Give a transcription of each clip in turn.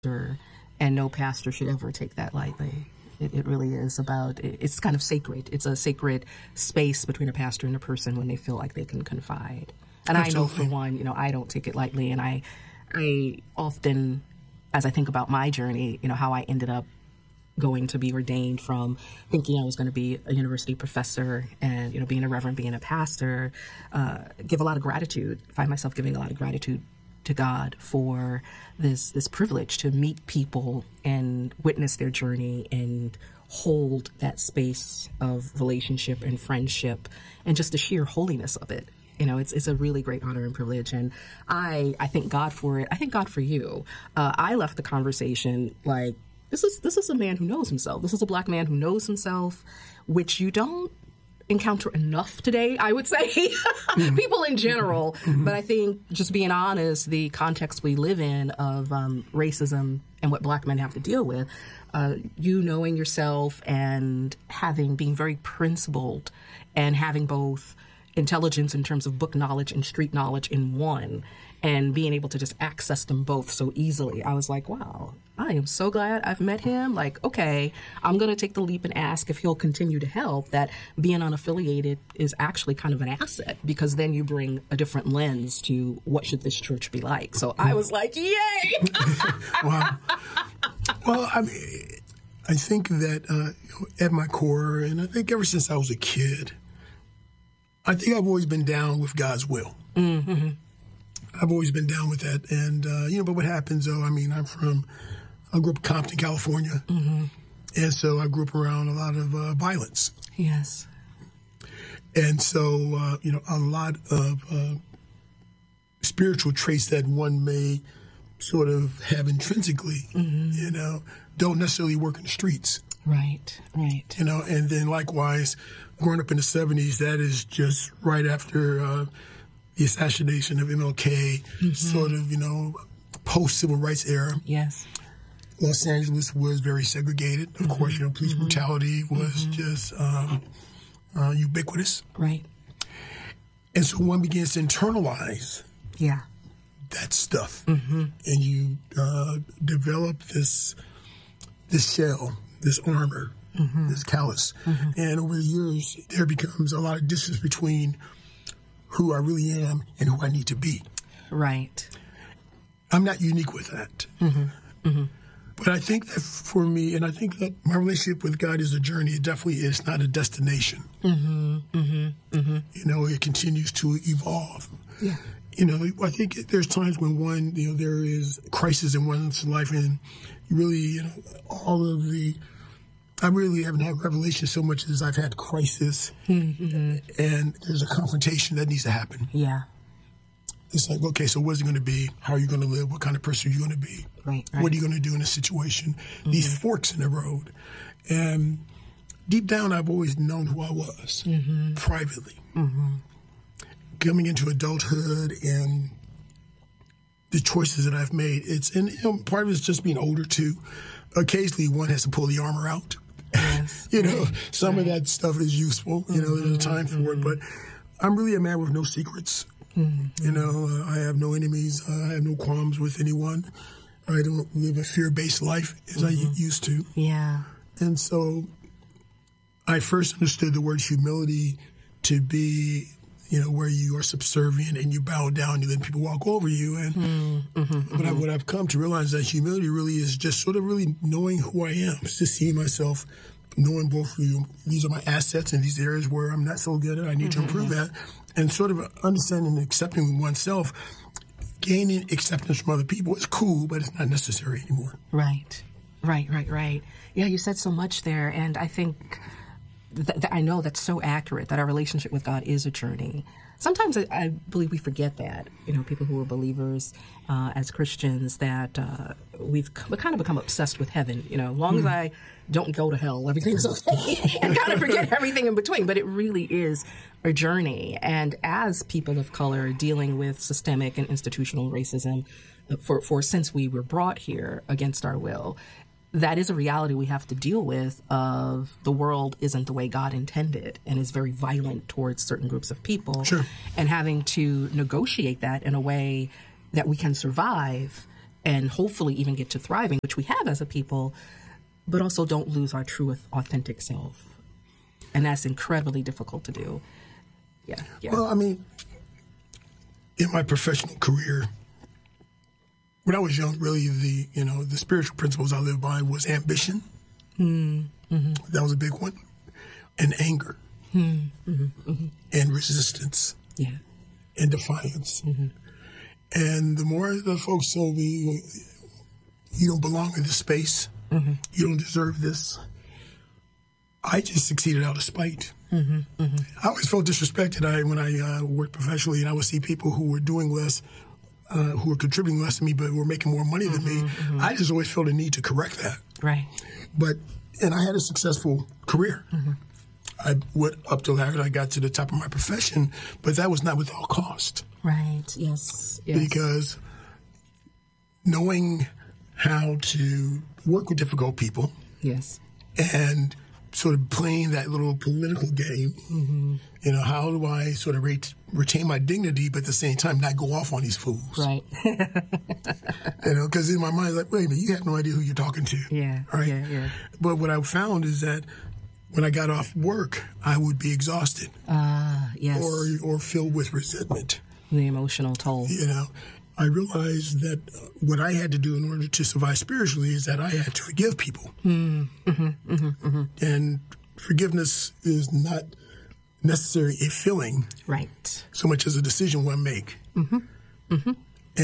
and no pastor should ever take that lightly. It really is it's kind of sacred. It's a sacred space between a pastor and a person when they feel like they can confide. And Absolutely. I know for one, I don't take it lightly. And I often, as I think about my journey, how I ended up going to be ordained from thinking I was going to be a university professor and, being a reverend, being a pastor, give a lot of gratitude, find myself giving a lot of gratitude to God for this privilege to meet people and witness their journey and hold that space of relationship and friendship and just the sheer holiness of it. It's a really great honor and privilege, and I thank God for it. I thank God for you. I left the conversation like, this is a man who knows himself. This is a Black man who knows himself, which you don't encounter enough today, I would say. People in general. But I think, just being honest, the context we live in of racism and what Black men have to deal with, you knowing yourself and being very principled and having both intelligence in terms of book knowledge and street knowledge in one, and being able to just access them both so easily. I was like, wow, I am so glad I've met him. Like, okay, I'm going to take the leap and ask if he'll continue to help. That being unaffiliated is actually kind of an asset, because then you bring a different lens to what should this church be like. So I was like, yay! Wow. Well, I think that at my core, and I think ever since I was a kid, I think I've always been down with God's will. Mm-hmm. I've always been down with that. And, but what happens, though, I grew up in Compton, California. Mm-hmm. And so I grew up around a lot of violence. Yes. And so, a lot of spiritual traits that one may sort of have intrinsically, mm-hmm. Don't necessarily work in the streets. Right. And then likewise, growing up in the 70s, that is just right after the assassination of MLK, mm-hmm. sort of, post-civil rights era. Yes. Los Angeles was very segregated. Of mm-hmm. course, police mm-hmm. brutality was mm-hmm. just ubiquitous. Right. And so one begins to internalize that stuff. Mm-hmm. And you develop this shell, this armor, mm-hmm. this callus. Mm-hmm. And over the years, there becomes a lot of distance between who I really am and who I need to be. Right. I'm not unique with that. Mm-hmm. Mm-hmm. But I think that for me, and I think that my relationship with God is a journey. It definitely is not a destination. Mm-hmm. Mm-hmm. Mm-hmm. It continues to evolve. Yeah. I think there's times when there is crisis in one's life, and you really, I really haven't had revelation so much as I've had crisis, mm-hmm. and there's a confrontation that needs to happen. Yeah. It's like, okay, so what's it going to be? How are you going to live? What kind of person are you going to be? Right. What are you going to do in a situation? Mm-hmm. These forks in the road. And deep down, I've always known who I was, mm-hmm. privately. Mm-hmm. Coming into adulthood and the choices that I've made, part of it's just being older too. Occasionally, one has to pull the armor out. Yes. Some of that stuff is useful. Mm-hmm. There's a time for it, but I'm really a man with no secrets. Mm-hmm. I have no enemies. I have no qualms with anyone. I don't live a fear-based life as mm-hmm. I used to. Yeah. And so I first understood the word humility to be, where you are subservient and you bow down and then people walk over you. And mm-hmm. But what I've come to realize that humility really is just sort of really knowing who I am. It's just seeing myself, knowing both of you. These are my assets and these areas where I'm not so good at. I need mm-hmm. to improve that. And sort of understanding and accepting oneself, gaining acceptance from other people is cool, but it's not necessary anymore. Right. Yeah, you said so much there, and I think I know that's so accurate, that our relationship with God is a journey. Sometimes I believe we forget that, people who are believers as Christians, that we've kind of become obsessed with heaven. As long as I don't go to hell, everything's okay. And kind of forget everything in between. But it really is a journey. And as people of color dealing with systemic and institutional racism since we were brought here against our will, that is a reality we have to deal with, of the world isn't the way God intended and is very violent towards certain groups of people. Sure. And having to negotiate that in a way that we can survive and hopefully even get to thriving, which we have as a people, but also don't lose our true, authentic self. And that's incredibly difficult to do. Yeah. Well, I mean, in my professional career, when I was young, really the spiritual principles I lived by was ambition. Mm-hmm. That was a big one. And anger. Mm-hmm. Mm-hmm. And resistance. Yeah. And defiance. Mm-hmm. And the more the folks told me, you don't belong in this space, mm-hmm. you don't deserve this, I just succeeded out of spite. Mm-hmm. Mm-hmm. I always felt disrespected when I worked professionally, and I would see people who were doing less, who were contributing less to me, but were making more money than me. Mm-hmm. I just always felt a need to correct that. Right. And I had a successful career. Mm-hmm. I went up to ladder. I got to the top of my profession, but that was not without cost. Right. Yes. Because knowing how to work with difficult people. Yes. And sort of playing that little political game. Mm-hmm. How do I sort of retain my dignity, but at the same time not go off on these fools? Right. Because in my mind, like, wait a minute, you have no idea who you're talking to. Yeah. Right. Yeah. But what I found is that when I got off work, I would be exhausted. Yes. Or filled with resentment. The emotional toll. I realized that what I had to do in order to survive spiritually is that I had to forgive people. Mm-hmm. Mm-hmm. Mm-hmm. And forgiveness is not necessarily a feeling. Right. So much as a decision one make. Mm-hmm. Mm-hmm.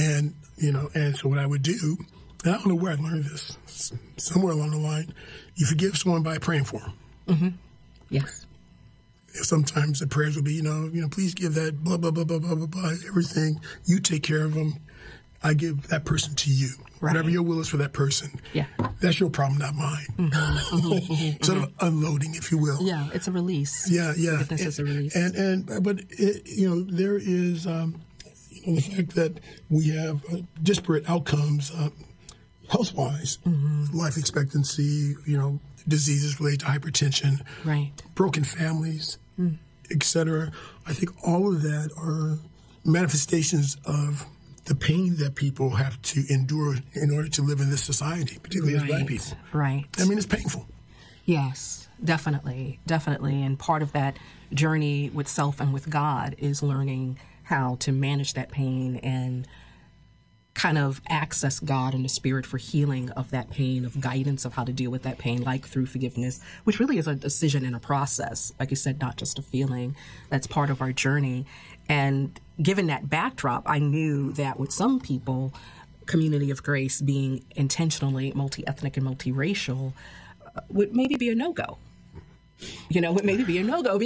And so what I would do, and I don't know where I learned this, somewhere along the line, you forgive someone by praying for them. Mm-hmm. Yes. Sometimes the prayers will be, please give that blah, blah, blah, blah, blah, blah, blah, everything. You take care of them. I give that person to you. Right. Whatever your will is for that person. Yeah. That's your problem, not mine. Mm-hmm. Mm-hmm. Sort of unloading, if you will. Yeah, it's a release. Yeah. Forgiveness is a release. But there is the fact that we have disparate outcomes health-wise, mm-hmm. life expectancy, diseases related to hypertension, right, broken families, etc. I think all of that are manifestations of the pain that people have to endure in order to live in this society, particularly as Black people. Right. I mean, it's painful. Yes, definitely. And part of that journey with self and with God is learning how to manage that pain and kind of access God and the Spirit for healing of that pain, of guidance of how to deal with that pain, like through forgiveness, which really is a decision and a process. Like you said, not just a feeling. That's part of our journey. And given that backdrop, I knew that with some people, Community of Grace being intentionally multi-ethnic and multiracial would maybe be a no-go. Would maybe be a no-go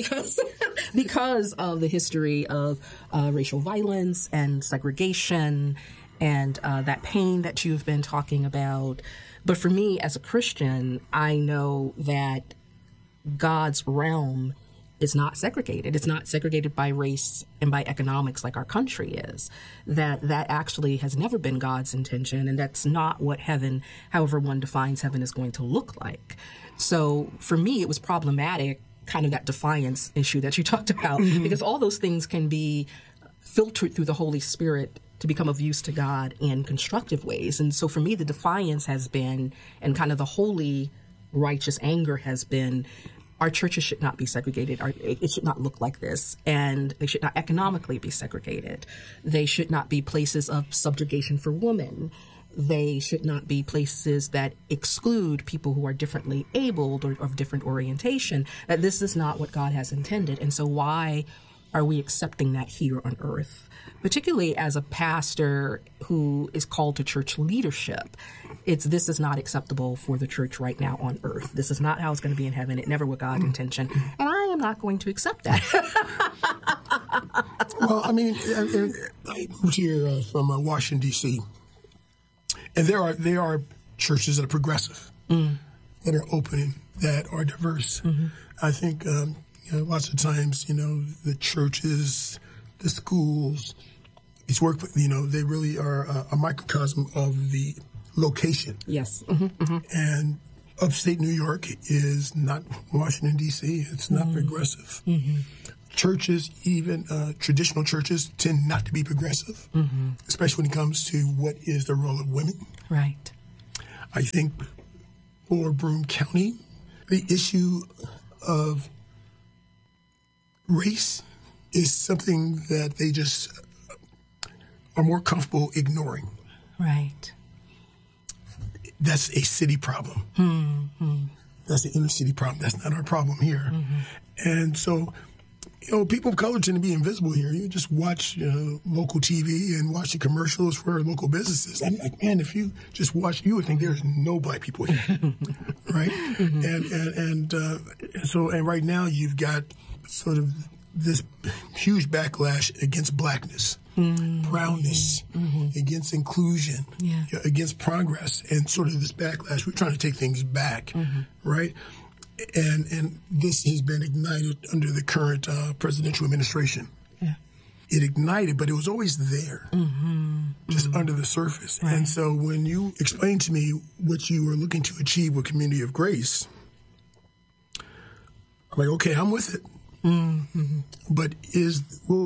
because of the history of racial violence and segregation and that pain that you've been talking about. But for me, as a Christian, I know that God's realm is not segregated. It's not segregated by race and by economics like our country is. That actually has never been God's intention, and that's not what heaven, however one defines heaven, is going to look like. So for me, it was problematic, kind of that defiance issue that you talked about, mm-hmm. because all those things can be filtered through the Holy Spirit to become of use to God in constructive ways. And so for me, the defiance has been, and kind of the holy, righteous anger has been, our churches should not be segregated. It should not look like this. And they should not economically be segregated. They should not be places of subjugation for women. They should not be places that exclude people who are differently abled or of different orientation. That this is not what God has intended. And so why are we accepting that here on earth? Particularly as a pastor who is called to church leadership, this is not acceptable for the church right now on earth. This is not how it's going to be in heaven. It never was God's intention. And I am not going to accept that. Well, I mean, I moved here from Washington, D.C., and there are churches that are progressive, that are open, that are diverse. Mm-hmm. I think lots of times, the churches, the schools, these work, they really are a microcosm of the location. Yes. Mm-hmm, mm-hmm. And upstate New York is not Washington, D.C. It's not progressive. Mm-hmm. churches, even traditional churches, tend not to be progressive, especially when it comes to what is the role of women. Right. I think for Broome County, the issue of race is something that they just are more comfortable ignoring. Right. That's a city problem. That's the inner city problem. That's not our problem here. And so, people of color tend to be invisible here. You just watch local TV and watch the commercials for local businesses. I'm like, man, if you just watch, you would think there's no black people here, right? And right now you've got sort of this huge backlash against blackness, brownness, against inclusion, against progress, and sort of this backlash. We're trying to take things back, right? And this has been ignited under the current presidential administration. Yeah. It ignited, but it was always there, just under the surface. Right. And so when you explained to me what you were looking to achieve with Community of Grace, I'm like, okay, I'm with it. But is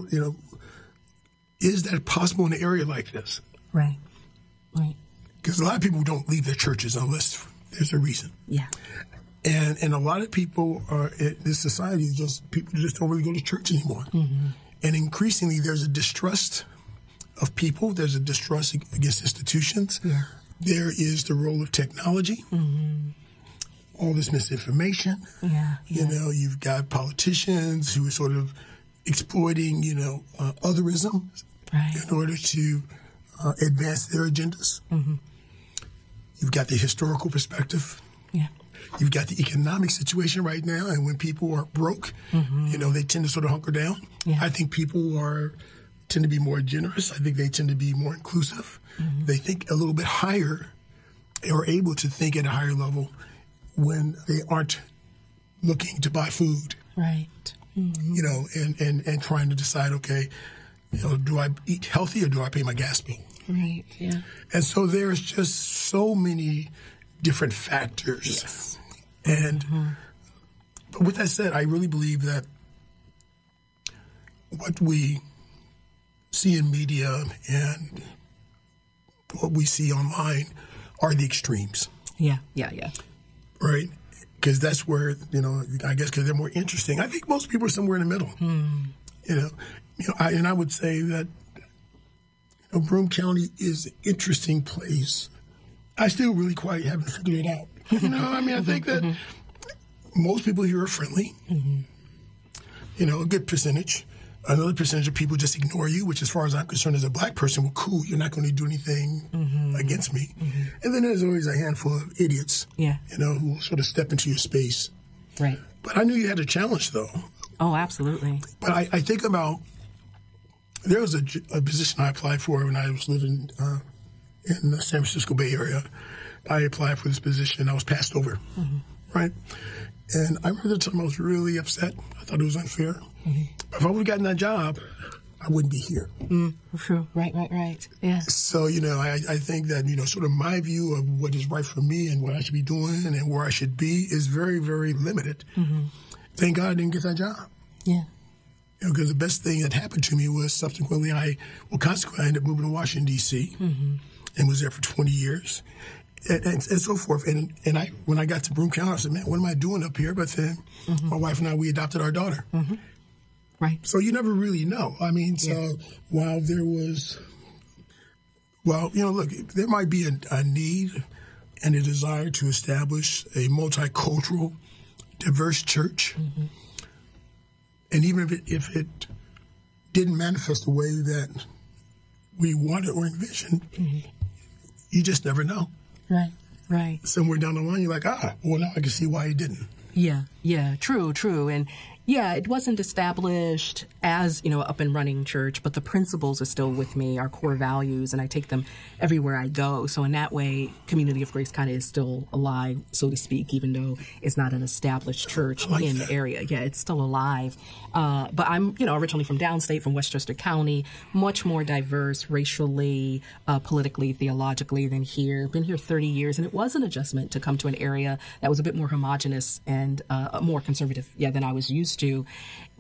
that possible in an area like this? Right. Because a lot of people don't leave their churches unless there's a reason. Yeah. And a lot of people are in this society, people just don't really go to church anymore. And increasingly, there's a distrust of people. There's a distrust against institutions. Yeah. There is the role of technology. All this misinformation. You've got politicians who are sort of exploiting, otherism in order to advance their agendas. You've got the historical perspective. Yeah. You've got the economic situation right now, and when people are broke, they tend to sort of hunker down. Yeah. I think people tend to be more generous. I think they tend to be more inclusive. They think a little bit higher, or able to think at a higher level when they aren't looking to buy food. Right. And trying to decide, okay, do I eat healthy or do I pay my gas bill? Right, yeah. And so there's just so many different factors. Yes. And but with that said, I really believe that what we see in media and what we see online are the extremes. Yeah. Right? Because that's where, I guess because they're more interesting. I think most people are somewhere in the middle. I would say that Broome County is an interesting place. I still really quite haven't figured it out. I think that most people here are friendly. A good percentage. Another percentage of people just ignore you, which as far as I'm concerned, as a black person, well, cool, you're not going to do anything against me. And then there's always a handful of idiots, who will sort of step into your space. Right. But I knew you had a challenge, though. Oh, absolutely. But I think about, there was a position I applied for when I was living in the San Francisco Bay Area. I applied for this position. I was passed over, right? And I remember the time I was really upset. I thought it was unfair. If I would have gotten that job, I wouldn't be here. True. Right. Yeah. So, I think that, sort of my view of what is right for me and what I should be doing and where I should be is very, very limited. Thank God I didn't get that job. Yeah. Because the best thing that happened to me was consequently I ended up moving to Washington, D.C. And was there for 20 years. And so forth. And when I got to Broome County, I said, man, what am I doing up here? But then my wife and I, we adopted our daughter. Right. So you never really know. So while there was, look, there might be a need and a desire to establish a multicultural, diverse church. And even if it didn't manifest the way that we wanted or envisioned, you just never know. Right. Somewhere down the line, you're like, well, now I can see why it didn't. Yeah, true. And it wasn't established as, up and running church, but the principles are still with me, our core values, and I take them everywhere I go. So in that way, Community of Grace kind of is still alive, so to speak, even though it's not an established church in the area. Yeah, it's still alive. But I'm, originally from downstate, from Westchester County, much more diverse racially, politically, theologically than here. Been here 30 years, and it was an adjustment to come to an area that was a bit more homogenous and more conservative, than I was used to.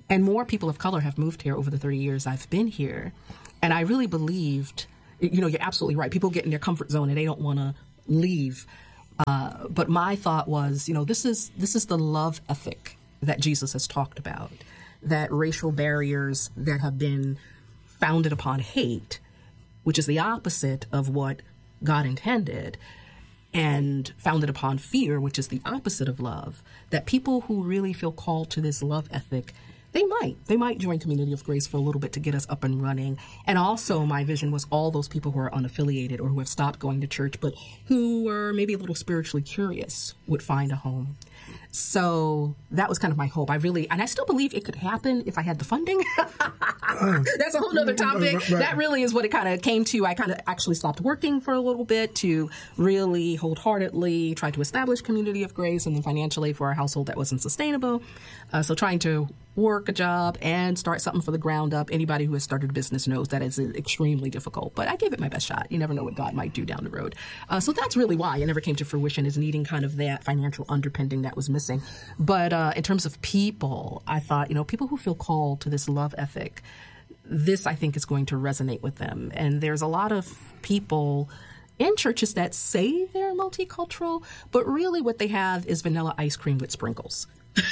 And more people of color have moved here over the 30 years I've been here. And I really believed, you're absolutely right. People get in their comfort zone and they don't want to leave. But my thought was, this is the love ethic that Jesus has talked about, that racial barriers that have been founded upon hate, which is the opposite of what God intended, and founded upon fear, which is the opposite of love, that people who really feel called to this love ethic, they might join Community of Grace for a little bit to get us up and running. And also my vision was all those people who are unaffiliated or who have stopped going to church, but who were maybe a little spiritually curious would find a home. So that was kind of my hope. And I still believe it could happen if I had the funding. That's a whole nother topic. Right. That really is what it kind of came to. I kind of actually stopped working for a little bit to really wholeheartedly try to establish Community of Grace, and then financially for our household that wasn't sustainable. So trying to work a job and start something from the ground up. Anybody who has started a business knows that is extremely difficult, but I gave it my best shot. You never know what God might do down the road. So that's really why it never came to fruition, is needing kind of that financial underpinning that was missing. But in terms of people, I thought, people who feel called to this love ethic, this I think is going to resonate with them. And there's a lot of people in churches that say they're multicultural, but really what they have is vanilla ice cream with sprinkles.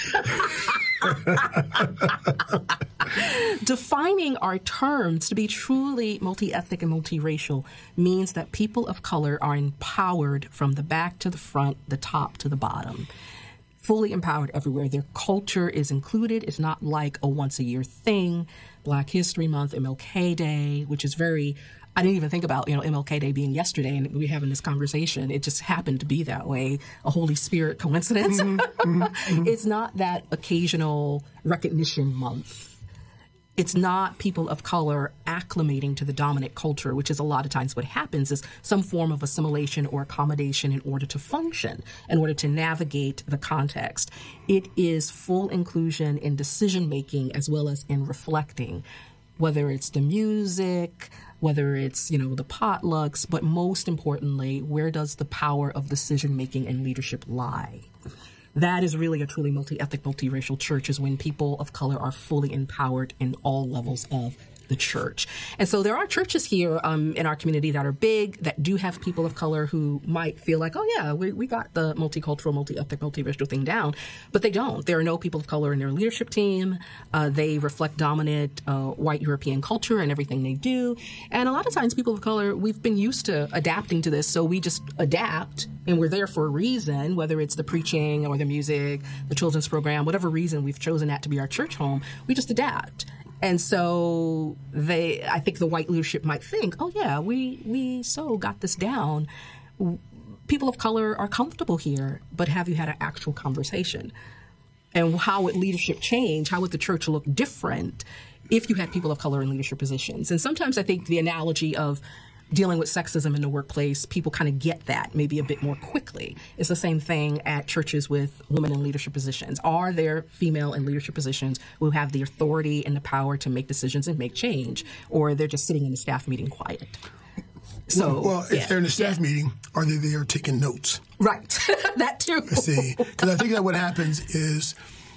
Defining our terms to be truly multi-ethnic and multiracial means that people of color are empowered from the back to the front, the top to the bottom. Fully empowered everywhere. Their culture is included. It's not like a once-a-year thing. Black History Month, MLK Day, which is I didn't even think about, MLK Day being yesterday and we having this conversation. It just happened to be that way, a Holy Spirit coincidence. It's not that occasional recognition month. It's not people of color acclimating to the dominant culture, which is a lot of times what happens is some form of assimilation or accommodation in order to function, in order to navigate the context. It is full inclusion in decision-making as well as in reflecting, whether it's the music, whether it's, the potlucks, but most importantly, where does the power of decision-making and leadership lie? That is really a truly multi-ethnic, multiracial church, is when people of color are fully empowered in all levels of the church. And so there are churches here in our community that are big, that do have people of color who might feel like, oh yeah, we got the multicultural, multi-ethnic, multiracial thing down, but they don't. There are no people of color in their leadership team. They reflect dominant white European culture in everything they do. And a lot of times people of color, we've been used to adapting to this, so we just adapt, and we're there for a reason, whether it's the preaching or the music, the children's program, whatever reason we've chosen that to be our church home, we just adapt. And so I think the white leadership might think, oh yeah, we so got this down. People of color are comfortable here, but have you had an actual conversation? And how would leadership change? How would the church look different if you had people of color in leadership positions? And sometimes I think the analogy of dealing with sexism in the workplace, people kind of get that maybe a bit more quickly. It's the same thing at churches with women in leadership positions. Are there female in leadership positions who have the authority and the power to make decisions and make change, or they're just sitting in the staff meeting quiet? So, if they're in a staff meeting, are they there taking notes? Right. That too. See, because I think that what happens is,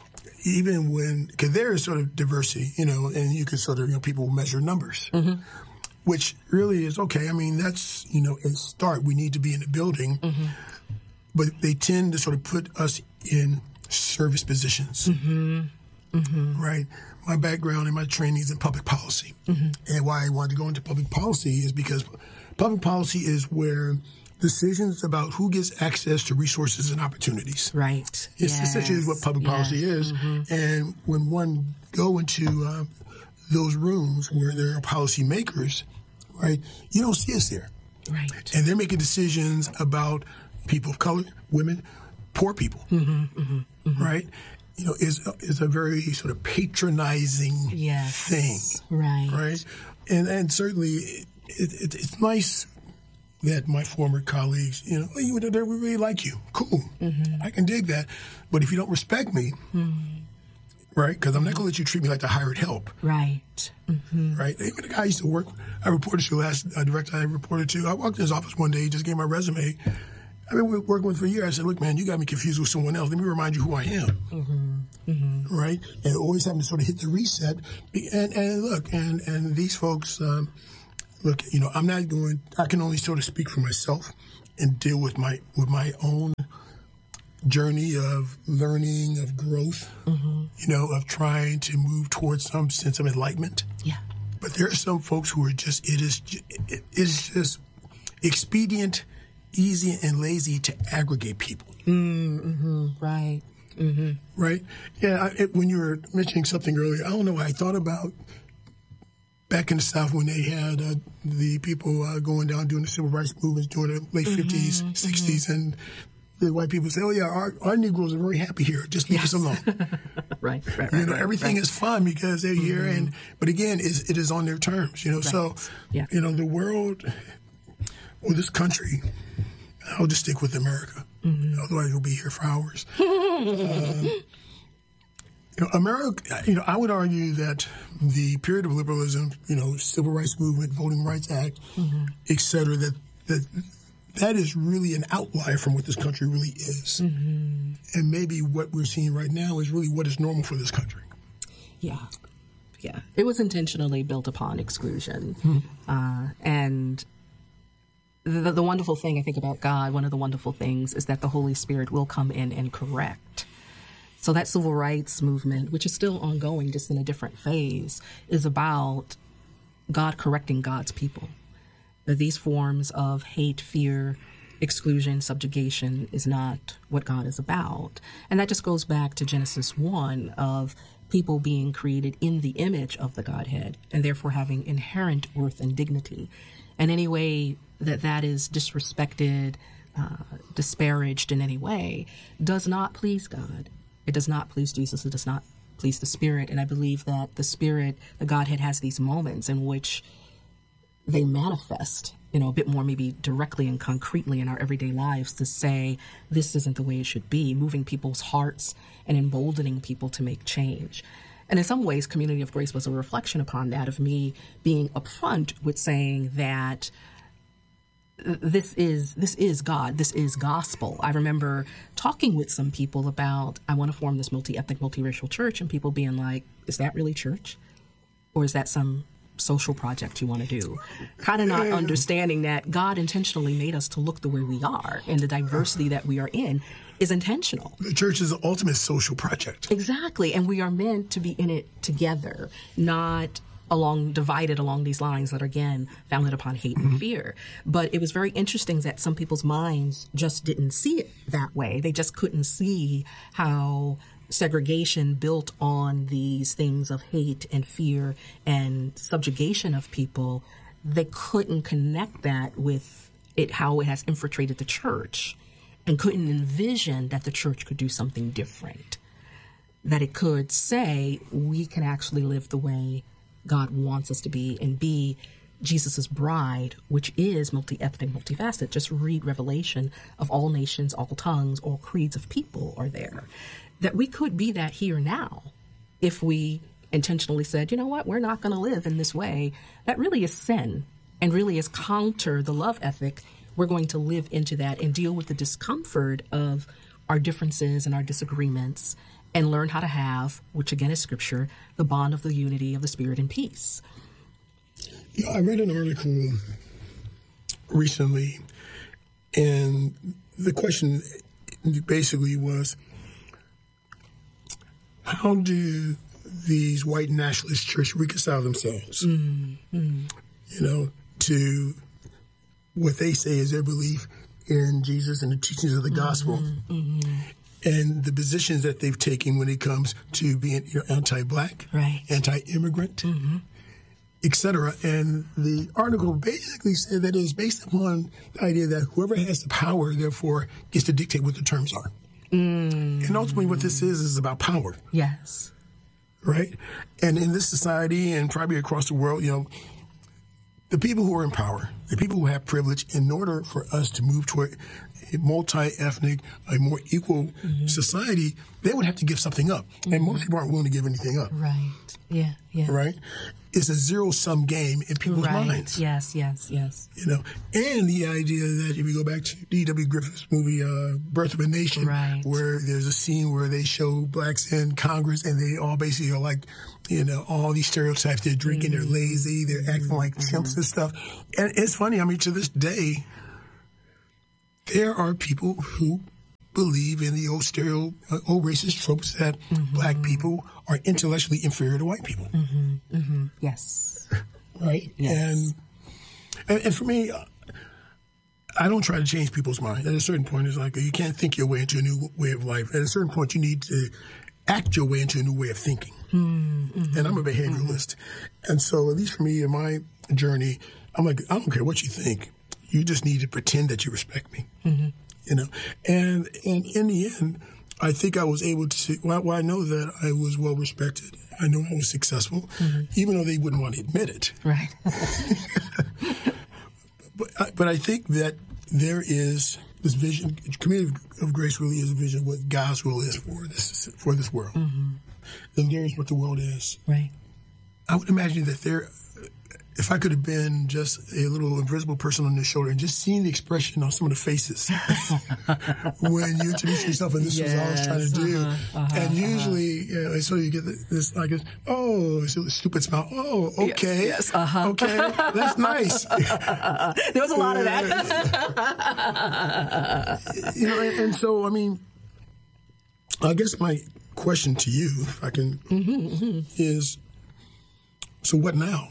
even because there is sort of diversity, and you can sort of, people measure numbers. Mm-hmm. Which really is okay. I mean, that's, a start. We need to be in the building. Mm-hmm. But they tend to sort of put us in service positions. Mm-hmm. Mm-hmm. Right? My background and my training is in public policy. Mm-hmm. And why I wanted to go into public policy is because public policy is where decisions about who gets access to resources and opportunities. Right. It's essentially what public policy is. Mm-hmm. And when one go into those rooms where there are policymakers, right, you don't see us there. Right. And they're making decisions about people of color, women, poor people, mm-hmm, mm-hmm, mm-hmm. right? Is a very sort of patronizing thing. Right. Right? And certainly it's nice that my former colleagues, they really like you. Cool. Mm-hmm. I can dig that. But if you don't respect me, right? Because I'm not going to let you treat me like the hired help. Right. Mm-hmm. Right? Even the guy I used to work, I reported to last director I reported to. I walked in his office one day, he just gave my resume. I've been working with for a year. I said, look, man, you got me confused with someone else. Let me remind you who I am. Right? And always having to sort of hit the reset. And look, and these folks, look, I'm not going, I can only sort of speak for myself and deal with my own journey of learning, of growth, of trying to move towards some sense of enlightenment. Yeah. But there are some folks who are just, it is just expedient, easy, and lazy to aggregate people. Right. Right? Yeah, when you were mentioning something earlier, I don't know, I thought about back in the South when they had the people going down doing the civil rights movements during the late 50s, 60s, and the white people say, oh, yeah, our Negroes are very happy here. Just leave us alone. Right. Everything is fun because they're here. But again, it is on their terms, So, the world, or this country, I'll just stick with America. Otherwise, we'll be here for hours. America, I would argue that the period of liberalism, civil rights movement, Voting Rights Act, et cetera, that is really an outlier from what this country really is. And maybe what we're seeing right now is really what is normal for this country. Yeah. It was intentionally built upon exclusion. And the wonderful thing I think about God, one of the wonderful things is that the Holy Spirit will come in and correct. So that civil rights movement, which is still ongoing, just in a different phase, is about God correcting God's people. That these forms of hate, fear, exclusion, subjugation is not what God is about. And that just goes back to Genesis 1 of people being created in the image of the Godhead and therefore having inherent worth and dignity. And any way that is disrespected, disparaged in any way, does not please God. It does not please Jesus. It does not please the Spirit. And I believe that the Spirit, the Godhead, has these moments in which they manifest, a bit more maybe directly and concretely in our everyday lives to say, this isn't the way it should be, moving people's hearts and emboldening people to make change. And in some ways, Community of Grace was a reflection upon that, of me being upfront with saying that this is God, this is gospel. I remember talking with some people about, I want to form this multi-ethnic, multiracial church, and people being like, is that really church? Or is that some social project you want to do? Kind of not understanding that God intentionally made us to look the way we are, and the diversity that we are in is intentional. The church is the ultimate social project. Exactly. And we are meant to be in it together, not divided along these lines that are, again, founded upon hate and fear. But it was very interesting that some people's minds just didn't see it that way. They just couldn't see how segregation built on these things of hate and fear and subjugation of people, they couldn't connect that with it, how it has infiltrated the church, and couldn't envision that the church could do something different, that it could say, we can actually live the way God wants us to be and be Jesus's bride, which is multi-ethnic, multifaceted. Just read Revelation, of all nations, all tongues, all creeds of people are there. That we could be that here now if we intentionally said, you know what, we're not going to live in this way. That really is sin and really is counter the love ethic. We're going to live into that and deal with the discomfort of our differences and our disagreements and learn how to have, which again is scripture, the bond of the unity of the Spirit and peace. I read an article recently, and the question basically was, how do these white nationalist churches reconcile themselves, to what they say is their belief in Jesus and the teachings of the gospel, and the positions that they've taken when it comes to being anti-black, anti-immigrant, et cetera. And the article basically said that it is based upon the idea that whoever has the power, therefore, gets to dictate what the terms are. And ultimately what this is about power. Yes. Right? And in this society and probably across the world, the people who are in power, the people who have privilege, in order for us to move toward a multi-ethnic, a more equal society, they would have to give something up. And most people aren't willing to give anything up. Right. Yeah. Right? is a zero-sum game in people's minds. Yes. And the idea that if you go back to D.W. Griffith's movie, Birth of a Nation, where there's a scene where they show blacks in Congress and they all basically are like, all these stereotypes. They're drinking, they're lazy, they're acting like chimps and stuff. And it's funny, to this day, there are people who believe in the old racist tropes that black people are intellectually inferior to white people. Yes. Right? Yes. And for me, I don't try to change people's mind. At a certain point, it's like you can't think your way into a new way of life. At a certain point, you need to act your way into a new way of thinking. And I'm a behavioralist. And so, at least for me in my journey, I'm like, I don't care what you think. You just need to pretend that you respect me. And in the end, I think I was able to, I know that I was well respected. I know I was successful, even though they wouldn't want to admit it. Right. But I think that there is this vision, Community of Grace really is a vision of what God's will is for this world. And there is what the world is. Right. I would imagine that if I could have been just a little invisible person on the shoulder and just seeing the expression on some of the faces when you introduce yourself, and this was all I was trying to do. And usually, so you get this like, stupid smile. Oh, okay. Yes. Okay. That's nice. There was a lot of that. And so, I guess my question to you, if I can, is, so what now?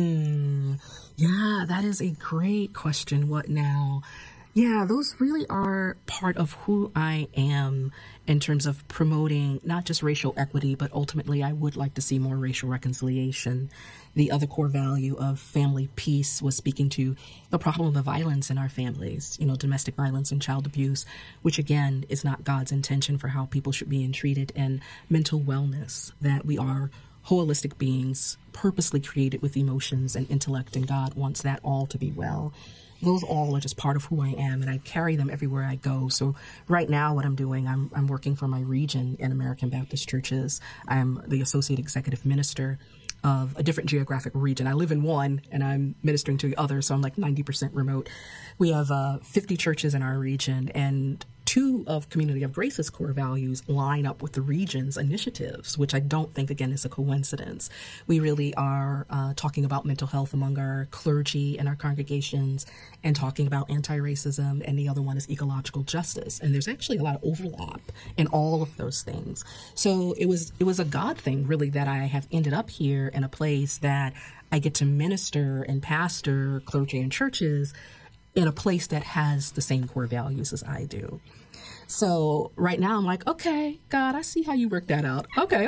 Yeah, that is a great question. What now? Yeah, those really are part of who I am in terms of promoting not just racial equity, but ultimately I would like to see more racial reconciliation. The other core value of family peace was speaking to the problem of violence in our families, domestic violence and child abuse, which again is not God's intention for how people should be treated, and mental wellness, that we are holistic beings purposely created with emotions and intellect, and God wants that all to be well. Those all are just part of who I am, and I carry them everywhere I go. So right now what I'm doing, I'm working for my region in American Baptist churches. I'm the associate executive minister of a different geographic region. I live in one and I'm ministering to the other, so I'm like 90% remote. We have 50 churches in our region, and 2 of Community of Grace's core values line up with the region's initiatives, which I don't think, again, is a coincidence. We really are talking about mental health among our clergy and our congregations, and talking about anti-racism, and the other one is ecological justice. And there's actually a lot of overlap in all of those things. So it was a God thing, really, that I have ended up here in a place that I get to minister and pastor clergy and churches in a place that has the same core values as I do. So right now I'm like, okay, God, I see how you work that out. Okay.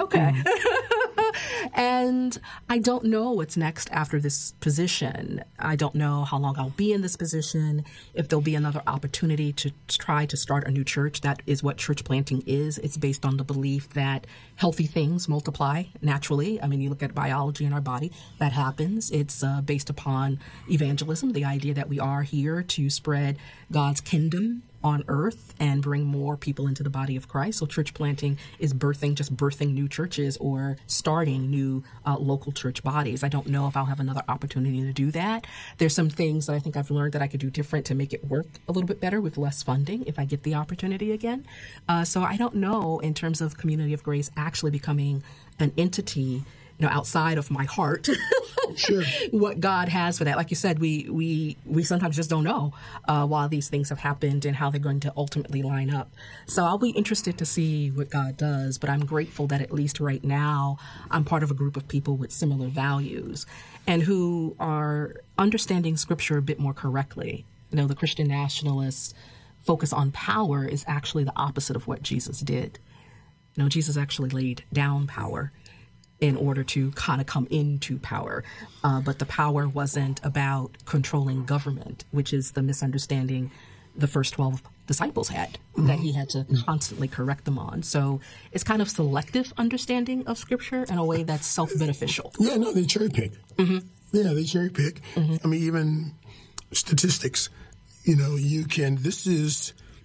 And I don't know what's next after this position. I don't know how long I'll be in this position, if there'll be another opportunity to try to start a new church. That is what church planting is. It's based on the belief that healthy things multiply naturally. You look at biology in our body, that happens. It's based upon evangelism, the idea that we are here to spread God's kingdom on earth and bring more people into the body of Christ. So church planting is birthing new churches or starting new local church bodies. I don't know if I'll have another opportunity to do that. There's some things that I think I've learned that I could do different to make it work a little bit better with less funding if I get the opportunity again. So I don't know, in terms of Community of Grace actually becoming an entity outside of my heart, sure, what God has for that. Like you said, we sometimes just don't know while these things have happened and how they're going to ultimately line up. So I'll be interested to see what God does, but I'm grateful that at least right now I'm part of a group of people with similar values and who are understanding Scripture a bit more correctly. The Christian nationalists' focus on power is actually the opposite of what Jesus did. Jesus actually laid down power in order to kind of come into power. But the power wasn't about controlling government, which is the misunderstanding the first 12 disciples had, that he had to constantly correct them on. So it's kind of selective understanding of Scripture in a way that's self-beneficial. Yeah, no, they cherry pick. Yeah, they cherry pick. Even statistics, this is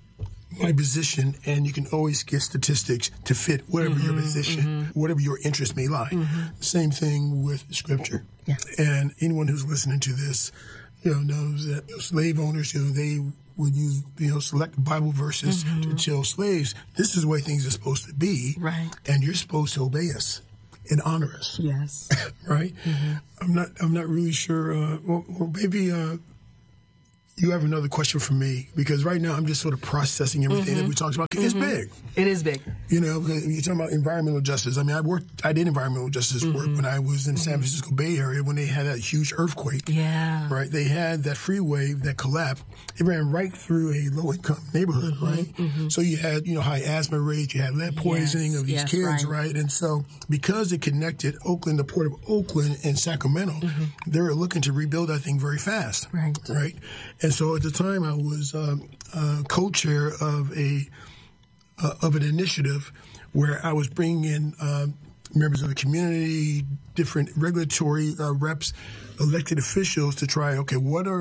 my position, and you can always get statistics to fit whatever your position, whatever your interest may lie. Same thing with Scripture. Yeah. And anyone who's listening to this, knows that slave owners, they would use, select Bible verses to tell slaves, this is the way things are supposed to be. Right. And you're supposed to obey us and honor us. Yes. Right? I'm not really sure. Well, maybe you have another question for me, because right now I'm just sort of processing everything that we talked about. It's big. It is big. You're talking about environmental justice. I mean, I did environmental justice work when I was in the San Francisco Bay Area when they had that huge earthquake. Yeah. Right? They had that freeway that collapsed. It ran right through a low-income neighborhood, right? So you had, high asthma rates, you had lead poisoning of these kids, right? And so because it connected Oakland, the Port of Oakland, and Sacramento, they were looking to rebuild that thing very fast. Right. Right? And so at the time, I was co-chair of an initiative where I was bringing in members of the community, different regulatory reps, elected officials to try. Okay, what are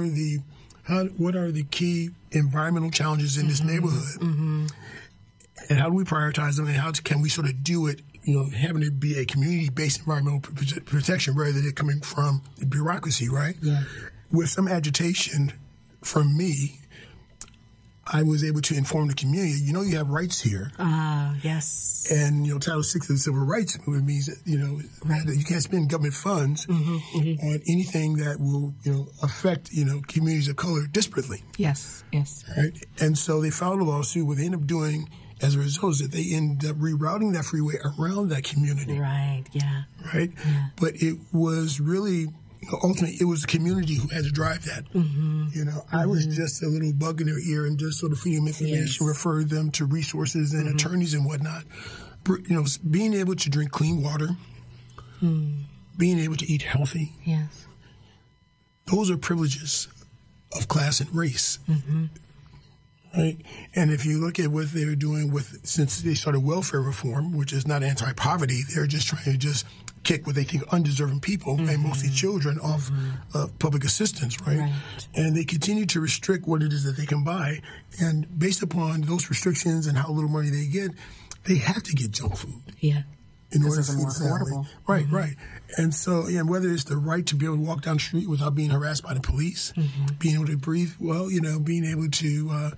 the key environmental challenges in this neighborhood, and how do we prioritize them, and how can we sort of do it? Having it be a community-based environmental protection rather than it coming from bureaucracy, right? Yeah. With some agitation from me, I was able to inform the community, you have rights here. Yes. And, Title VI of the Civil Rights Movement means that, that you can't spend government funds on anything that will, affect, communities of color disparately. Yes, yes. Right? And so they filed a lawsuit. What they ended up doing as a result is that they ended up rerouting that freeway around that community. Right, yeah. Right? Yeah. But it was really... ultimately, it was the community who had to drive that. I was just a little bug in their ear and just sort of feeding them information, refer them to resources and attorneys and whatnot. Being able to drink clean water, being able to eat healthy. Yes. Those are privileges of class and race. Right? And if you look at what they were doing since they started welfare reform, which is not anti-poverty, they're just trying to just kick what they think undeserving people, and mostly children, off public assistance, right? And they continue to restrict what it is that they can buy. And based upon those restrictions and how little money they get, they have to get junk food. Yeah. In order to feed more affordable. Right, right. And so, whether it's the right to be able to walk down the street without being harassed by the police, being able to breathe well, being able to,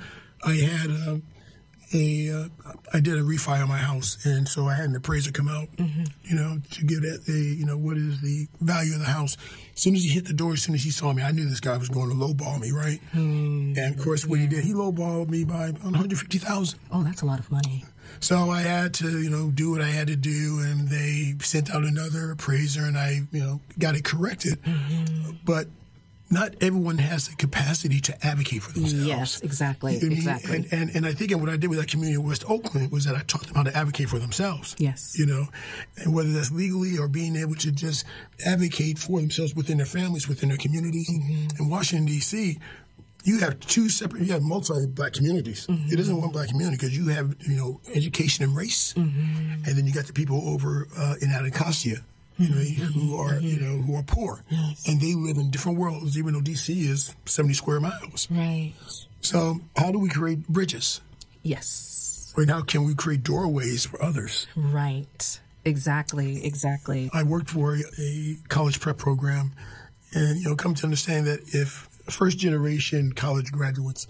I did a refi on my house, and so I had an appraiser come out, to give that what is the value of the house. As soon as he hit the door, as soon as he saw me, I knew this guy was going to lowball me, right? And of course, what he did, he lowballed me by about $150,000. Oh, that's a lot of money. So I had to, do what I had to do, and they sent out another appraiser, and I, got it corrected. But not everyone has the capacity to advocate for themselves. Yes, exactly, exactly. And I think what I did with that community in West Oakland was that I taught them how to advocate for themselves. Yes. And whether that's legally or being able to just advocate for themselves within their families, within their communities. In Washington, D.C., you have multi-black communities. It isn't one black community because you have, education and race. And then you got the people over in Anacostia, who are poor. Yes. And they live in different worlds, even though D.C. is 70 square miles. Right. So how do we create bridges? Yes. Or how can we create doorways for others? Right. Exactly. I worked for a college prep program and, come to understand that if first generation college graduates,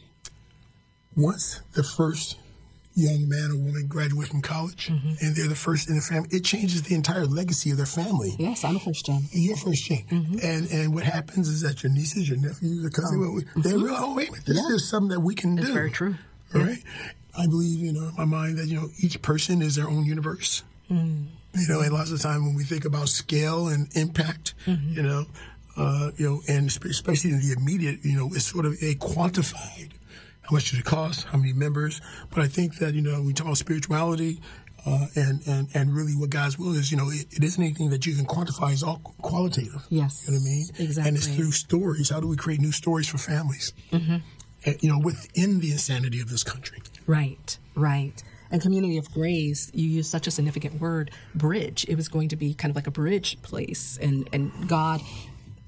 once the first young man or woman graduate from college and they're the first in the family, it changes the entire legacy of their family. Yes, I'm a first gen. You're first gen. And what happens is that your nieces, your nephews, your cousins, they realize, oh, wait a minute, this is something that we can do. That's very true. All right? I believe, in my mind that, each person is their own universe. And lots of the time when we think about scale and impact, and especially in the immediate, it's sort of a quantified. How much does it cost? How many members? But I think that, we talk about spirituality and really what God's will is, it isn't anything that you can quantify. It's all qualitative. Yes. You know what I mean? Exactly. And it's through stories. How do we create new stories for families? And, within the insanity of this country. Right. And Community of Grace, you use such a significant word, bridge. It was going to be kind of like a bridge place. And God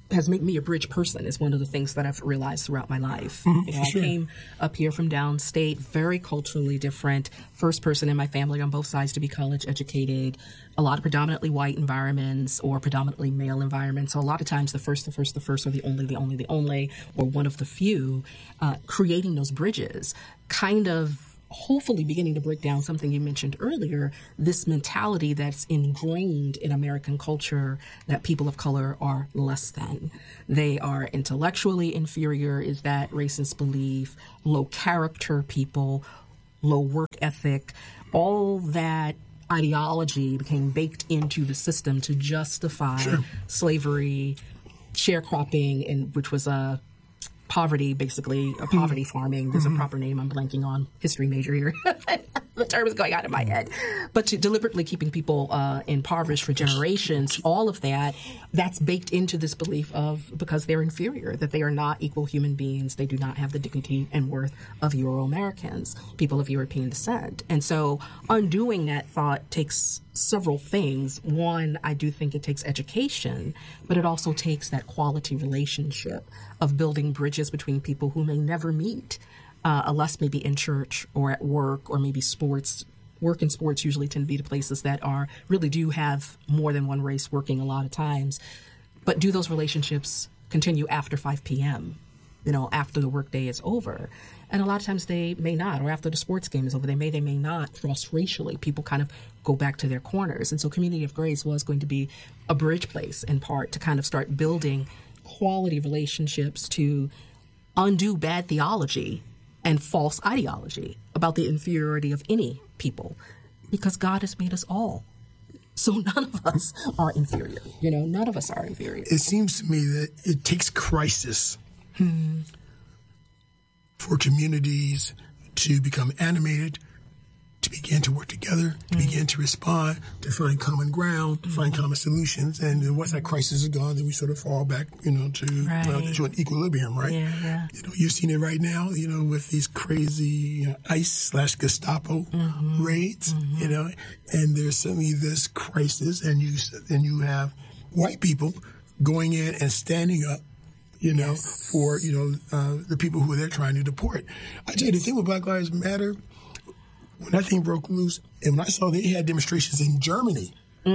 has made me a bridge person is one of the things that I've realized throughout my life. I came up here from downstate, very culturally different, first person in my family on both sides to be college educated, a lot of predominantly white environments or predominantly male environments. So a lot of times the first, or the only, or one of the few, creating those bridges, kind of hopefully beginning to break down something you mentioned earlier, this mentality that's ingrained in American culture that people of color are less than. They are intellectually inferior, is that racist belief, low character people, low work ethic, all that ideology became baked into the system to justify slavery, sharecropping, and which was a poverty, basically, or poverty farming. There's a proper name. I'm blanking on. History major here. The term is going out of my head. But to deliberately keeping people impoverished for generations, all of that, that's baked into this belief of, because they're inferior, that they are not equal human beings. They do not have the dignity and worth of Euro-Americans, people of European descent. And so undoing that thought takes several things. One, I do think it takes education, but it also takes that quality relationship of building bridges between people who may never meet, unless maybe in church or at work or maybe sports. Work and sports usually tend to be the places that are really do have more than one race working a lot of times. But do those relationships continue after 5 p.m., after the workday is over? And a lot of times they may not, or after the sports game is over, they may not cross-racially. People kind of go back to their corners. And so Community of Grace was going to be a bridge place in part to kind of start building quality relationships to undo bad theology and false ideology about the inferiority of any people, because God has made us all. So none of us are inferior. None of us are inferior. It seems to me that it takes crisis for communities to become animated, to begin to work together, to begin to respond, to find common ground, to find common solutions. And then once that crisis is gone, then we sort of fall back, to an equilibrium, right? Yeah. You're seeing it right now, with these crazy ICE/Gestapo raids, and there's suddenly this crisis, and you have white people going in and standing up, for, the people who are there trying to deport. I tell you, the thing with Black Lives Matter, when that thing broke loose, and when I saw they had demonstrations in Germany,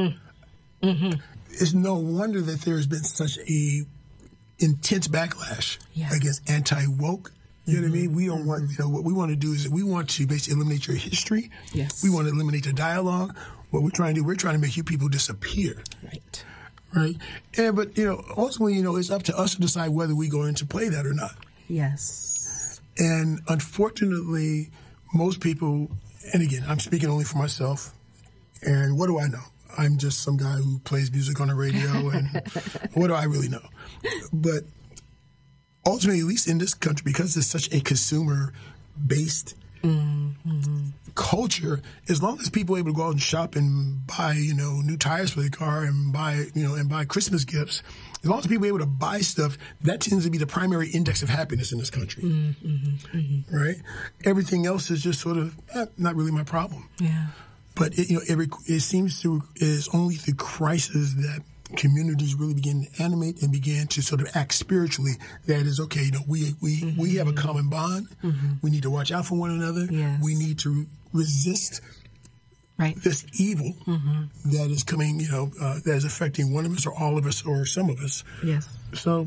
it's no wonder that there's been such a intense backlash against anti-woke. You know what I mean? We don't want, what we want to do is we want to basically eliminate your history. Yes. We want to eliminate the dialogue. What we're trying to do, we're trying to make you people disappear. Right. But, ultimately, it's up to us to decide whether we're going to play that or not. Yes. And unfortunately, most people, and again, I'm speaking only for myself, and what do I know? I'm just some guy who plays music on the radio, and what do I really know? But ultimately, at least in this country, because it's such a consumer-based culture, as long as people are able to go out and shop and buy, new tires for their car and buy Christmas gifts, as long as people are able to buy stuff, that tends to be the primary index of happiness in this country, right? Everything else is just sort of not really my problem. Yeah. But it seems to is only through crisis that communities really begin to animate and begin to sort of act spiritually. That is okay. We have a common bond. We need to watch out for one another. Yes. We need to resist this evil that is coming. That is affecting one of us, or all of us, or some of us. Yes. So,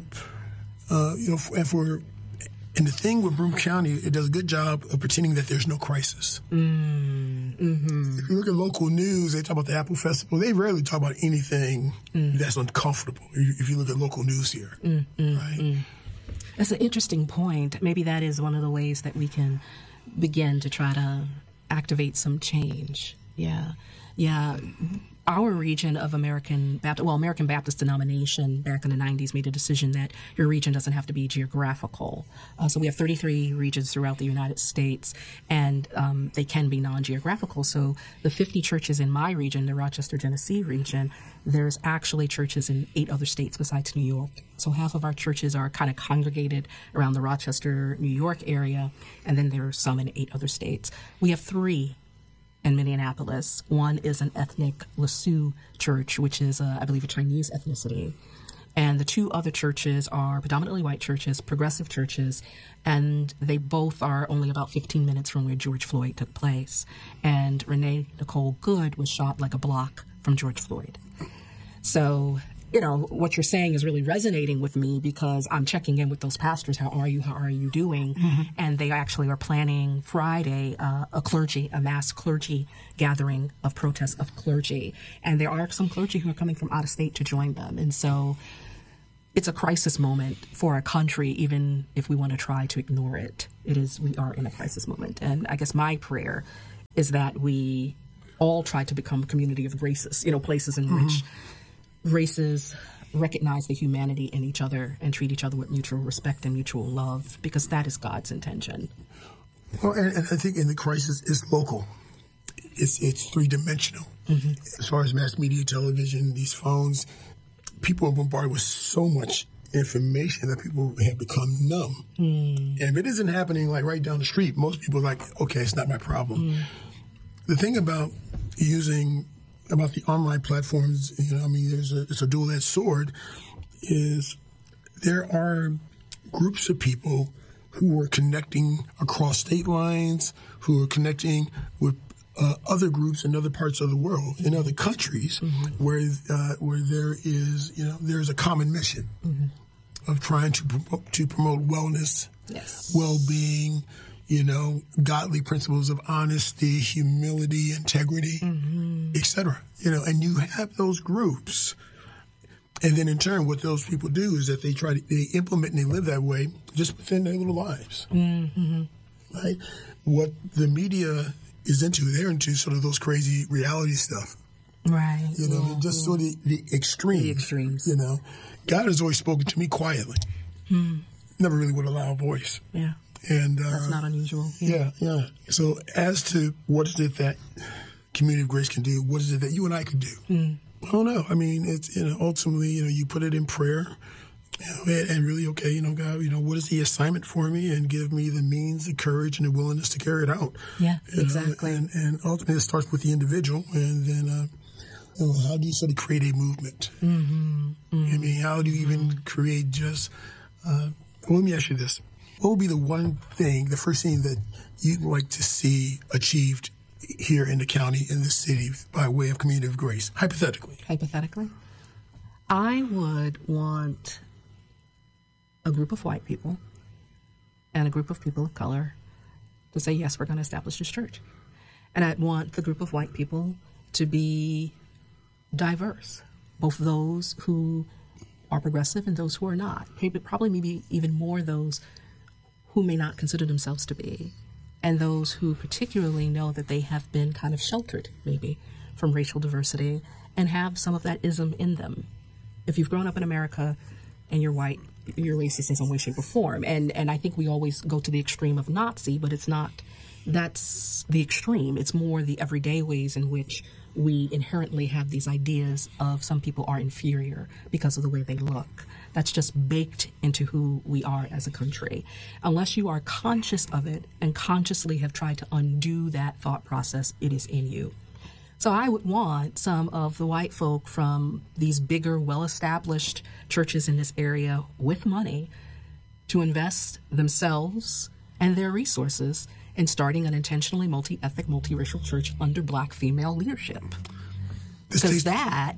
and the thing with Broome County, it does a good job of pretending that there's no crisis. If you look at local news, they talk about the Apple Festival. They rarely talk about anything that's uncomfortable. If you look at local news here, right? That's an interesting point. Maybe that is one of the ways that we can begin to try to activate some change. Yeah. Our region of American Baptist denomination back in the 90s made a decision that your region doesn't have to be geographical. So we have 33 regions throughout the United States, and they can be non-geographical. So the 50 churches in my region, the Rochester, Genesee region, there's actually churches in 8 other states besides New York. So half of our churches are kind of congregated around the Rochester, New York area, and then there are some in 8 other states. We have 3 in Minneapolis. One is an ethnic Lasue church, which is, I believe, a Chinese ethnicity. And the two other churches are predominantly white churches, progressive churches, and they both are only about 15 minutes from where George Floyd took place. And Renee Nicole Good was shot like a block from George Floyd. So, you know, what you're saying is really resonating with me because I'm checking in with those pastors. How are you? How are you doing? Mm-hmm. And they actually are planning Friday a mass clergy gathering of protests of clergy. And there are some clergy who are coming from out of state to join them. And so it's a crisis moment for our country, even if we want to try to ignore it. We are in a crisis moment. And I guess my prayer is that we all try to become a community of graces, you know, places in which races recognize the humanity in each other and treat each other with mutual respect and mutual love, because that is God's intention. Well, and I think in the crisis, it's local. It's three-dimensional. Mm-hmm. As far as mass media, television, these phones, people are bombarded with so much information that people have become numb. And if it isn't happening like right down the street, most people are like, okay, it's not my problem. The thing about the online platforms, you know, I mean, it's a dual-edged sword, is there are groups of people who are connecting across state lines, who are connecting with other groups in other parts of the world, in other countries, where there is, you know, there's a common mission of trying to promote wellness, well-being, you know, godly principles of honesty, humility, integrity, etc. You know, and you have those groups, and then in turn, what those people do is that they implement and they live that way just within their little lives, right? What the media is into, they're into sort of those crazy reality stuff. Right. You know, just sort of the extremes. The extremes. You know, God has always spoken to me quietly. Never really with a loud voice. Yeah. And that's not unusual. Yeah. So as to what is it that Community of Grace can do, what is it that you and I could do? I don't know. I mean, it's, you know, ultimately, you know, you put it in prayer. You know, and really, okay, you know, God, you know, what is the assignment for me, and give me the means, the courage, and the willingness to carry it out. Yeah, exactly. And ultimately, it starts with the individual, and then, you know, how do you sort of create a movement? I mean, how do you even create just? Well, let me ask you this: what would be the first thing that you'd like to see achieved here in the county, in the city, by way of Community of Grace, hypothetically? Hypothetically, I would want a group of white people and a group of people of color to say, yes, we're going to establish this church. And I'd want the group of white people to be diverse, both those who are progressive and those who are not. Probably maybe even more those who may not consider themselves to be, and those who particularly know that they have been kind of sheltered, maybe, from racial diversity and have some of that ism in them. If you've grown up in America and you're white, you're racist in some way, shape, or form. And I think we always go to the extreme of Nazi, but it's not. That's the extreme. It's more the everyday ways in which we inherently have these ideas of some people are inferior because of the way they look. That's just baked into who we are as a country. Unless you are conscious of it and consciously have tried to undo that thought process, it is in you. So I would want some of the white folk from these bigger, well-established churches in this area with money to invest themselves and their resources in starting an intentionally multi-ethnic, multiracial church under Black female leadership. Because that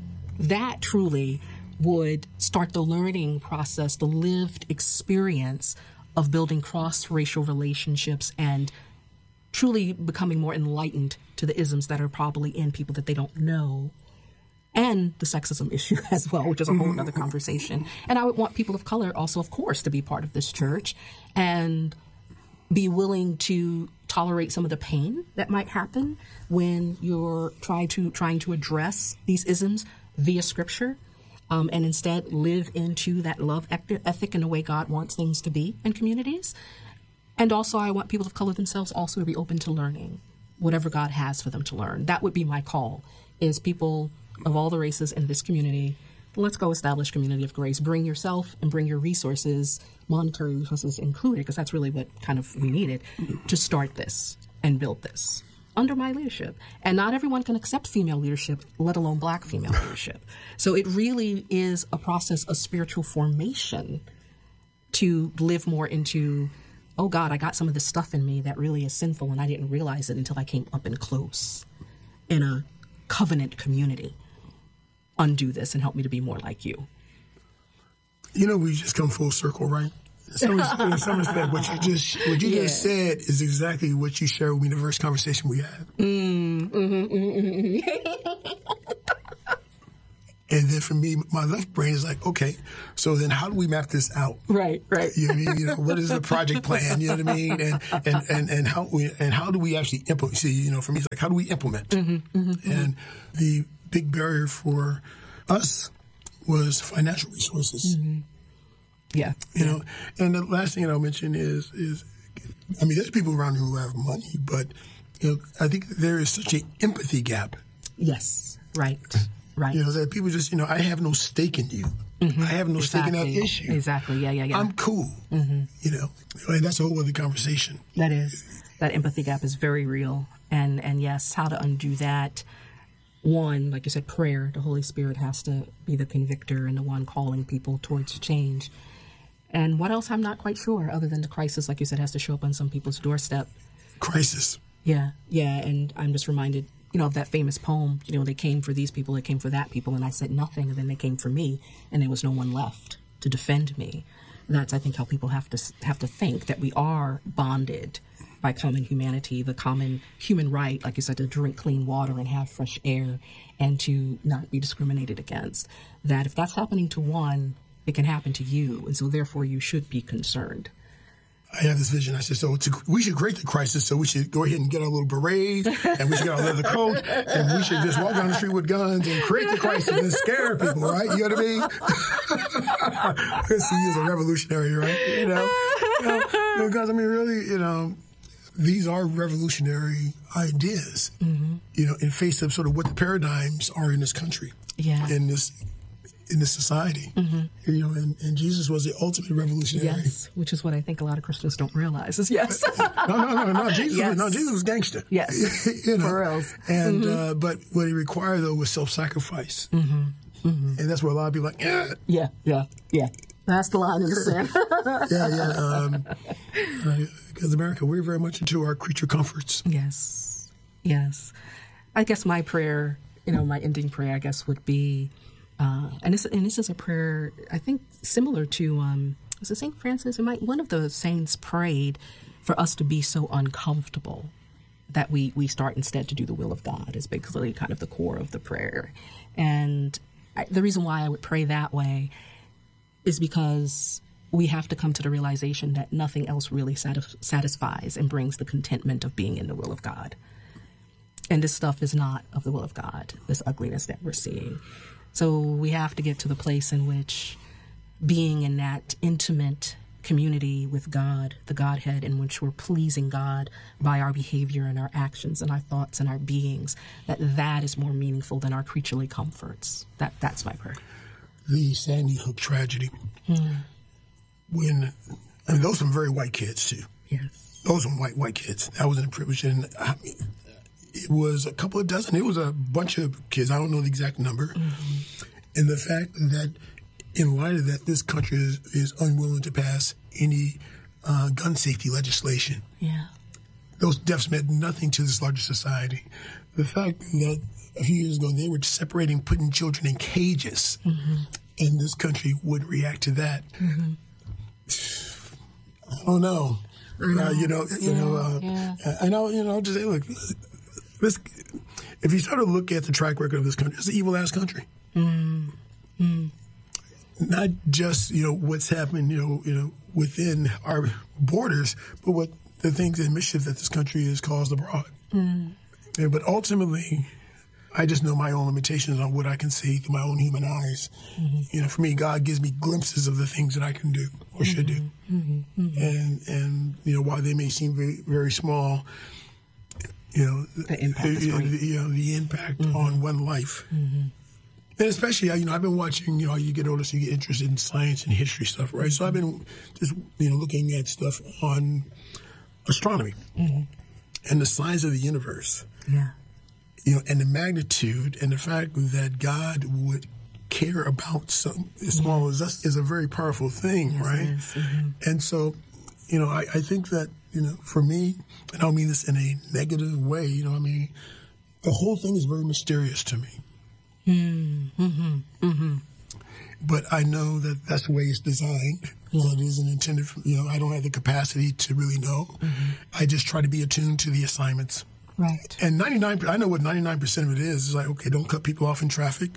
truly would start the learning process, the lived experience of building cross-racial relationships and truly becoming more enlightened to the isms that are probably in people that they don't know, and the sexism issue as well, which is a whole other conversation. And I would want people of color also, of course, to be part of this church and be willing to tolerate some of the pain that might happen when you're trying to address these isms via scripture, and instead live into that love ethic in the way God wants things to be in communities. And also, I want people of color themselves also to be open to learning whatever God has for them to learn. That would be my call, is people of all the races in this community, let's go establish Community of Grace. Bring yourself and bring your resources, monetary resources included, because that's really what kind of we needed to start this and build this under my leadership. And not everyone can accept female leadership, let alone black female leadership. So it really is a process of spiritual formation to live more into, oh God, I got some of this stuff in me that really is sinful, and I didn't realize it until I came up and close in a covenant community. Undo this and help me to be more like you. You know, we just come full circle, right? In some respect, what you just said is exactly what you shared with me in the first conversation we had. And then for me, my left brain is like, okay, so then how do we map this out? Right. You know what I mean? You know, what is the project plan? You know what I mean? And how do we actually implement? See, you know, for me, it's like, how do we implement? And the big barrier for us was financial resources. Yeah. You know, and the last thing I'll mention is, I mean, there's people around who have money, but, you know, I think there is such an empathy gap. Yes. Right. You know, that people just, you know, I have no stake in you. I have no stake in that issue. Exactly. Yeah. I'm cool. You know, and that's a whole other conversation. That is. That empathy gap is very real. And yes, how to undo that. One, like you said, prayer. The Holy Spirit has to be the convictor and the one calling people towards change. And what else? I'm not quite sure, other than the crisis, like you said, has to show up on some people's doorstep. Crisis. Yeah. And I'm just reminded, you know, of that famous poem, you know, they came for these people, they came for that people, and I said nothing, and then they came for me, and there was no one left to defend me. That's, I think, how people have to think, that we are bonded by common humanity, the common human right, like you said, to drink clean water and have fresh air and to not be discriminated against. That if that's happening to one, it can happen to you. And so therefore you should be concerned. I have this vision. I said, we should create the crisis, so we should go ahead and get our little berets, and we should get our leather coats, and we should just walk down the street with guns and create the crisis and scare people, right? You know what I mean? Chris, he is a revolutionary, right? You know, because, I mean, really, you know, these are revolutionary ideas, you know, in face of sort of what the paradigms are in this country, in this society. You know, and Jesus was the ultimate revolutionary. Yes, which is what I think a lot of Christians don't realize is yes. No. Jesus was gangster. Yes, you know? For reals. And but what he required though was self-sacrifice, and that's where a lot of people are like, yeah. That's the line in the sand. Because America, we're very much into our creature comforts. Yes. I guess my prayer, you know, my ending prayer, I guess, would be, and this is a prayer I think similar to was it St. Francis? One of the saints prayed for us to be so uncomfortable that we start instead to do the will of God is basically kind of the core of the prayer. And the reason why I would pray that way is because we have to come to the realization that nothing else really satisfies and brings the contentment of being in the will of God. And this stuff is not of the will of God, this ugliness that we're seeing. So we have to get to the place in which being in that intimate community with God, the Godhead, in which we're pleasing God by our behavior and our actions and our thoughts and our beings, that is more meaningful than our creaturely comforts. That's my prayer. The Sandy Hook tragedy. When, I mean, those were very white kids too. Yes. Those were white kids. That was in a privilege. And I mean, it was a couple of dozen. It was a bunch of kids. I don't know the exact number. And the fact that in light of that, this country is unwilling to pass any gun safety legislation. Yeah. Those deaths meant nothing to this larger society. The fact that a few years ago they were separating, putting children in cages, and this country would react to that. I don't know. I know, just say, look, if you start to look at the track record of this country, it's an evil-ass country. Not just, what's happened, within our borders, but what the things and mischief that this country has caused abroad. But ultimately, I just know my own limitations on what I can see through my own human eyes. For me, God gives me glimpses of the things that I can do or should do. And while they may seem very, very small, the impact is great. The impact on one life. And especially, I've been watching, you get older, so you get interested in science and history stuff, right? So I've been just, looking at stuff on astronomy. and the size of the universe. Yeah. And the magnitude and the fact that God would care about something as small as us is a very powerful thing, yes, right? Mm-hmm. And so, I think that, for me, and I don't mean this in a negative way, the whole thing is very mysterious to me. Mm-hmm. Mm-hmm. But I know that that's the way it's designed. That it isn't intended for, I don't have the capacity to really know. Mm-hmm. I just try to be attuned to the assignments. Right. And I know what 99% of it is. It's like, okay, don't cut people off in traffic.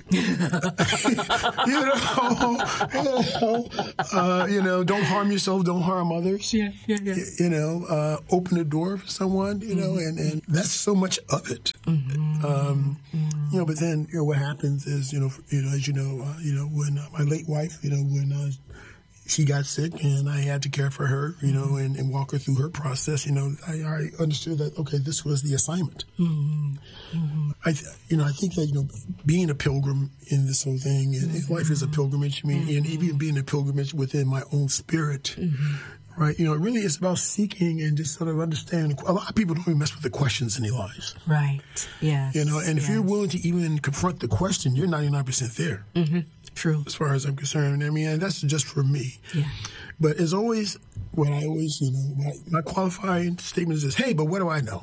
Don't harm yourself, don't harm others. Yeah. Open the door for someone, and that's so much of it. Mm-hmm. But then, what happens is, as when my late wife, when she got sick and I had to care for her, and walk her through her process, I understood that, okay, this was the assignment. Mm-hmm. Mm-hmm. I think that, being a pilgrim in this whole thing, and life is a pilgrimage, and even being a pilgrimage within my own spirit, right? It really is about seeking and just sort of understanding. A lot of people don't even mess with the questions in their lives. Right. Yeah. And if you're willing to even confront the question, you're 99% there. Mm-hmm. True. As far as I'm concerned. And that's just for me. Yeah. But as always, what I always, my qualifying statement is this: hey, but what do I know?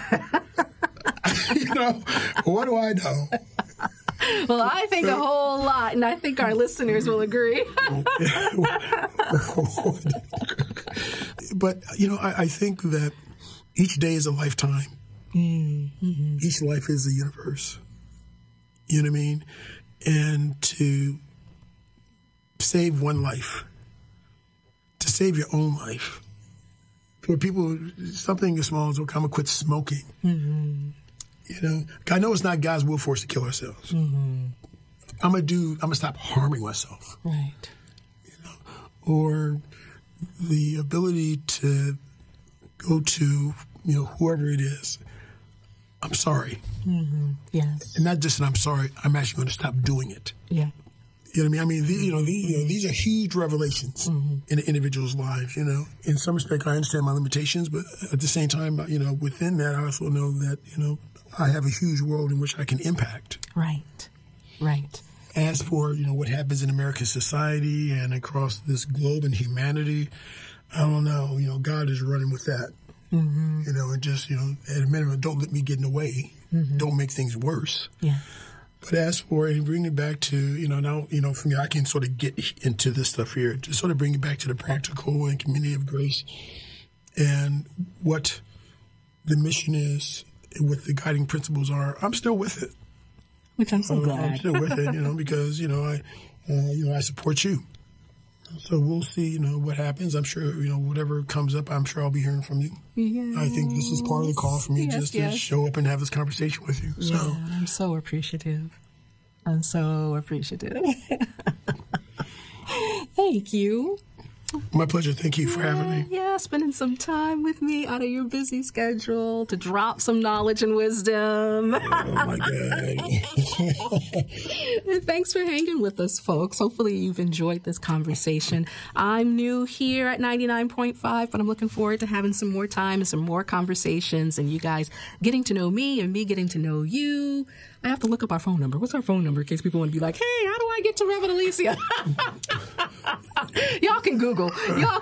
What do I know? Well, I think a whole lot, and I think our listeners will agree. But, I think that each day is a lifetime. Mm-hmm. Each life is a universe. You know what I mean? And to save one life, to save your own life. For people, something as small as, okay, I'm going to quit smoking. Mm-hmm. I know it's not God's will for us to kill ourselves. Mm-hmm. I'm going to stop harming myself. Right. Or the ability to go to, whoever it is, I'm sorry. Mm-hmm. Yes. And not just that I'm sorry, I'm actually going to stop doing it. Yeah. You know what I mean? These are huge revelations in an individual's lives, In some respect, I understand my limitations, but at the same time, within that, I also know that, I have a huge world in which I can impact. Right. Right. As for, what happens in American society and across this globe and humanity, I don't know. God is running with that. Mm-hmm. And just, at a minimum, don't let me get in the way. Mm-hmm. Don't make things worse. Yeah. But as for, and bring it back to, now, for me, I can sort of get into this stuff here, to sort of bring it back to the practical and community of grace and what the mission is and what the guiding principles are. I'm still with it. Which I'm so glad. I'm still with it, because, I support you. So we'll see, what happens. I'm sure, whatever comes up, I'm sure I'll be hearing from you. Yes. I think this is part of the call for me to show up and have this conversation with you. So yeah, I'm so appreciative. Thank you. My pleasure. Thank you for having me. Yeah, spending some time with me out of your busy schedule to drop some knowledge and wisdom. Oh, my God. And thanks for hanging with us, folks. Hopefully you've enjoyed this conversation. I'm new here at 99.5, but I'm looking forward to having some more time and some more conversations and you guys getting to know me and me getting to know you. I have to look up our phone number. What's our phone number in case people want to be like, hey, how do I get to Reverend Alicia? Y'all can Google. Yeah,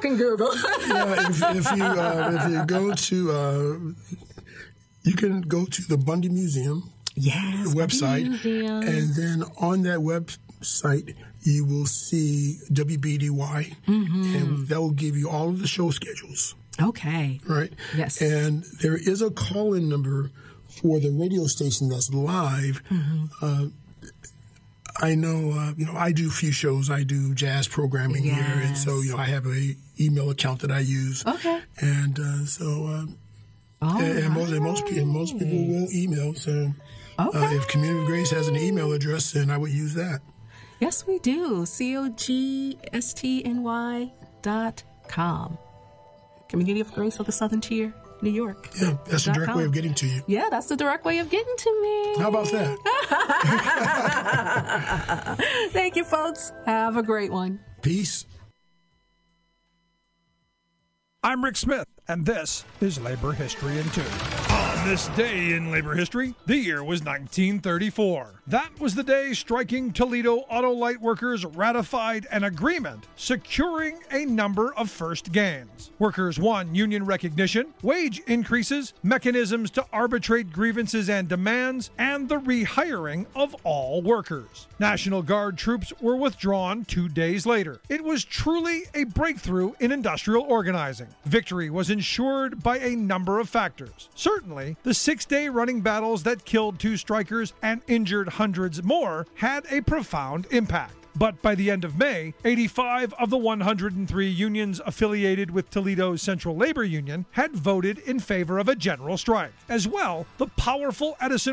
if you go to, you can go to the Bundy Museum website, and then on that website you will see WBDY, and that will give you all of the show schedules. Okay. Right. Yes. And there is a call-in number for the radio station that's live. I know, I do a few shows. I do jazz programming here, and so I have a email account that I use. Okay. And most people will email. So if Community of Grace has an email address, then I would use that. Yes, we do. COGSTNY.com. Community of Grace of the Southern Tier, New York. Yeah, that's the direct way of getting to you. Yeah, that's the direct way of getting to me. How about that? Thank you, folks. Have a great one. Peace. I'm Rick Smith, and this is Labor History in 2. On this day in labor history, the year was 1934. That was the day striking Toledo Autolite workers ratified an agreement securing a number of first gains. Workers won union recognition, wage increases, mechanisms to arbitrate grievances and demands, and the rehiring of all workers. National Guard troops were withdrawn 2 days later. It was truly a breakthrough in industrial organizing. Victory was ensured by a number of factors. Certainly, the 6-day running battles that killed 2 strikers and injured hundreds more had a profound impact. But by the end of May, 85 of the 103 unions affiliated with Toledo's Central Labor Union had voted in favor of a general strike. As well, the powerful Edison